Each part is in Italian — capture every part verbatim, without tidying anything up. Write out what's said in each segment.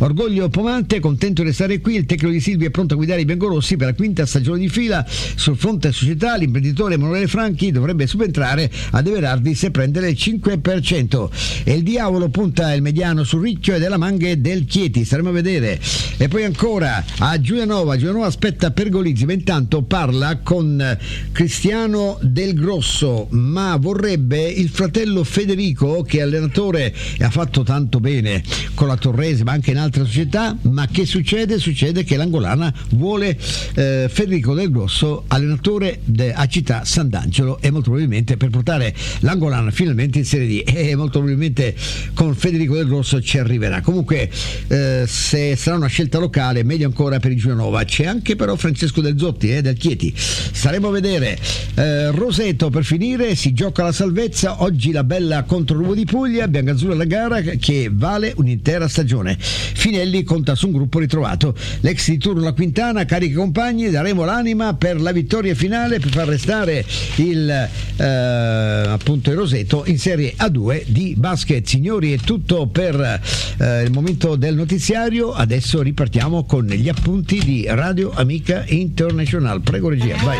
Orgoglio Pomante, contento di restare qui, il tecnico di Silvia è pronto a guidare i biancorossi per la quinta stagione di fila. Sul fronte società l'imprenditore Emanuele Franchi dovrebbe subentrare a De Verardis e prendere il cinque per cento. E il diavolo punta il mediano sul Ricchio e della Manghe del Chieti, staremo a vedere. E poi ancora a Giulianova, Giulianova aspetta Pergolizzi, ma intanto parla con Cristiano Del Grosso, ma vorrebbe il fratello Federico, che è allenatore e ha fatto tanto bene con la Torrese ma anche in altre società. Ma che succede? Succede che l'Angolana vuole eh, Federico Del Grosso allenatore de, a Città Sant'Angelo, e molto probabilmente per portare l'Angolana finalmente in Serie D, e molto probabilmente con Federico Del Grosso ci arriverà. Comunque eh, se sarà una scelta locale, meglio ancora per il Giulianova. C'è anche però Francesco Del Zotti eh, del Chieti, staremo a vedere. eh, Roseto per finire, si gioca la salvezza oggi, la bella contro l'Uovo di Puglia, biancazzurra la gara che vale un'intera stagione. Finelli conta su un gruppo ritrovato, l'ex di turno La Quintana carica compagni, daremo l'anima per la vittoria finale per far restare il eh, appunto il Roseto in Serie A due di basket. Signori, è tutto per eh, il momento del notiziario, adesso ripartiamo con gli appunti di Radio Amica International. Prego regia, vai.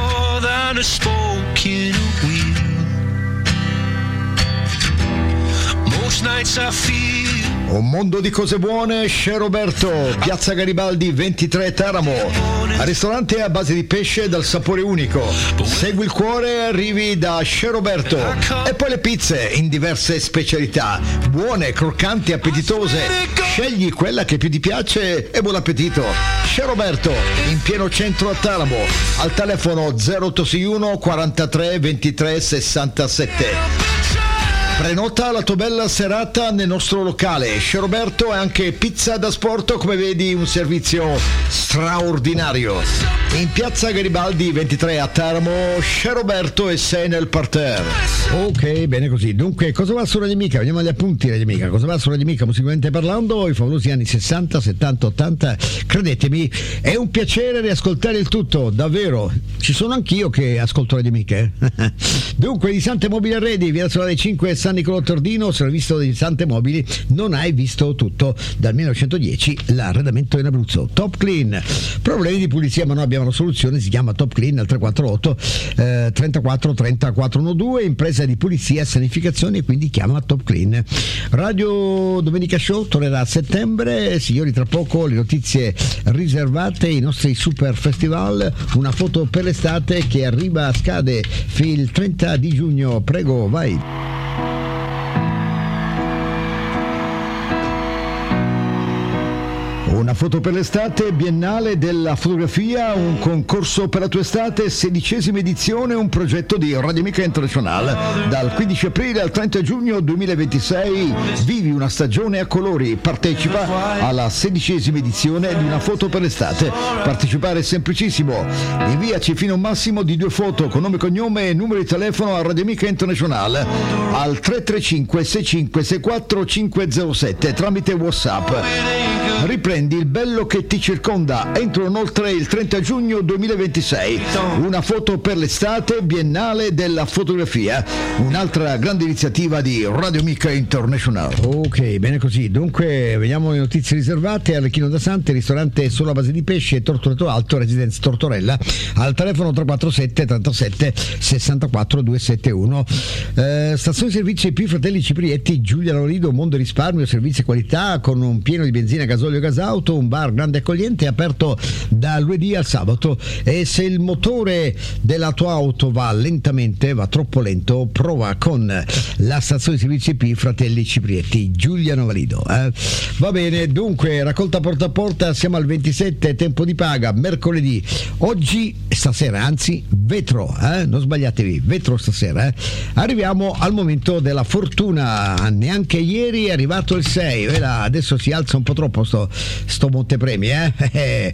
Un mondo di cose buone, Chez Roberto, Piazza Garibaldi ventitré Teramo. Ristorante a base di pesce dal sapore unico. Segui il cuore e arrivi da Chez Roberto. E poi le pizze in diverse specialità, buone, croccanti, appetitose. Scegli quella che più ti piace e buon appetito. Chez Roberto, in pieno centro a Teramo, al telefono zero otto sei uno quarantatré ventitré sessantasette. Prenota la tua bella serata nel nostro locale. Chez Roberto è anche pizza da sport, come vedi un servizio straordinario. In piazza Garibaldi ventitré a Teramo, Chez Roberto e sei nel parterre. Ok, bene così. Dunque, cosa va su Radio Amica? Veniamo agli appunti Radio Amica. Cosa va su Radio Amica musicalmente parlando? I favolosi anni sessanta, settanta, ottanta. Credetemi, è un piacere riascoltare il tutto, davvero. Ci sono anch'io che ascolto Radio Amica. Eh? Dunque, di Sante Mobili Arredi, via Solare cinque, San Nicolò Tordino, servizio di Sante Mobili, non hai visto tutto. Dal millenovecentodieci l'arredamento in Abruzzo. Top Clean, problemi di pulizia ma noi abbiamo la soluzione, si chiama Top Clean al tre quattro otto eh, trentaquattro trenta quattrocentododici, impresa di pulizia e sanificazione, quindi chiama Top Clean. Radio Domenica Show tornerà a settembre, signori, tra poco le notizie riservate, i nostri super festival, una foto per l'estate che arriva, scade il trenta di giugno. Prego, vai. Una foto per l'estate, Biennale della fotografia, un concorso per la tua estate, sedicesima edizione, un progetto di Radio Amica International. Dal quindici aprile al trenta giugno duemilaventisei vivi una stagione a colori, partecipa alla sedicesima edizione di Una foto per l'estate. Partecipare è semplicissimo, inviaci fino a un massimo di due foto con nome, cognome e numero di telefono a Radio Amica International al tre tre cinque sei cinque sei quattro cinque zero sette tramite WhatsApp. Riprendi il bello che ti circonda entro inoltre il trenta giugno duemilaventisei. Una foto per l'estate, Biennale della fotografia, un'altra grande iniziativa di Radio Amica International. Ok, bene così. Dunque vediamo le notizie riservate. Arlecchino da Sante, ristorante solo a base di pesce, Tortoreto Alto, Residenza Tortorella, al telefono tre quattro sette trentasette sessantaquattro duecentosettantuno. eh, stazione servizi più Fratelli Ciprietti, Giulia Lorido, Mondo Risparmio, servizi e qualità con un pieno di benzina, gasolio, gasauto, un bar grande e accogliente aperto da lunedì al sabato. E se il motore della tua auto va lentamente, va troppo lento, prova con la stazione di servizi P Fratelli Ciprietti, Giuliano Valido. Eh? Va bene, dunque raccolta porta a porta, siamo al ventisette, tempo di paga, mercoledì. Oggi, stasera, anzi, vetro, eh? non sbagliatevi, vetro stasera. Eh? Arriviamo al momento della fortuna, neanche ieri è arrivato il sei, adesso si alza un po' troppo sto sto montepremi, eh?